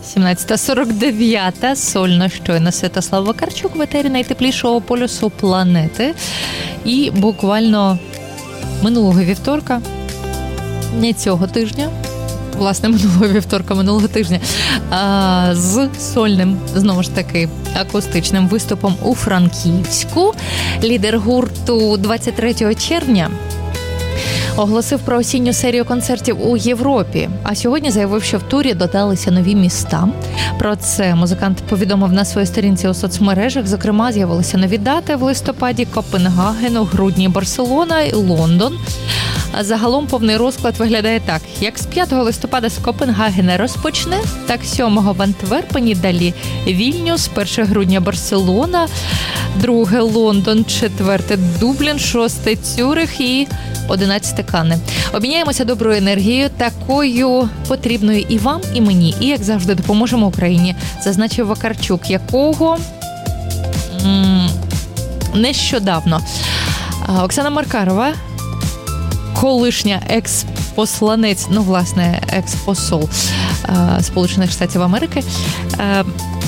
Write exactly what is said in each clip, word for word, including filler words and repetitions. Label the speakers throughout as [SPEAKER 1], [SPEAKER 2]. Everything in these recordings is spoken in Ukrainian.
[SPEAKER 1] сімнадцята сорок дев'ять. Сольно щойно Святослав Вакарчук в етері найтеплішого полюсу планети. І буквально минулого вівторка, не цього тижня, власне, минулого вівторка, минулого тижня, а, з сольним, знову ж таки, акустичним виступом у Франківську. Лідер гурту двадцять третього червня оголосив про осінню серію концертів у Європі, а сьогодні заявив, що в турі додалися нові міста. Про це музикант повідомив на своїй сторінці у соцмережах. Зокрема, з'явилися нові дати в листопаді: Копенгаген, у грудні Барселона і Лондон. Загалом повний розклад виглядає так. Як з п'ятого листопада з Копенгагена розпочне, так сьомого в Антверпені, далі Вільнюс, першого грудня Барселона, друге Лондон, четверте Дублін, шосте Цюрих і одинадцяте Канне. Обміняємося доброю енергією, такою потрібною і вам, і мені, і, як завжди, допоможемо Україні, зазначив Вакарчук, якого м- нещодавно Оксана Маркарова, колишня екс-посланець, ну, власне, екс-посол е, Сполучених Штатів Америки, е,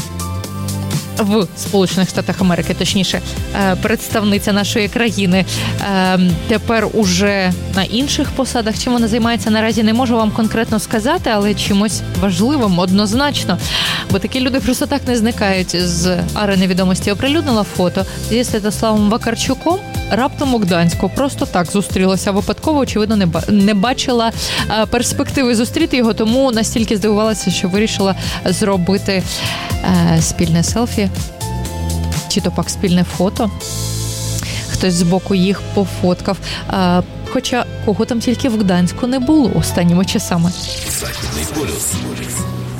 [SPEAKER 1] в Сполучених Штатах Америки, точніше, е, представниця нашої країни, е, тепер уже на інших посадах. Чим вона займається наразі, не можу вам конкретно сказати, але чимось важливим однозначно, бо такі люди просто так не зникають з арени відомості. Оприлюднила фото зі Святославом Вакарчуком, раптом у Гданську. Просто так зустрілася випадково, очевидно, не, ба- не бачила а, перспективи зустріти його, тому настільки здивувалася, що вирішила зробити а, спільне селфі, чи то пак спільне фото. Хтось збоку їх пофоткав. А, хоча кого там тільки в Гданську не було останніми часами.
[SPEAKER 2] Західний полюс.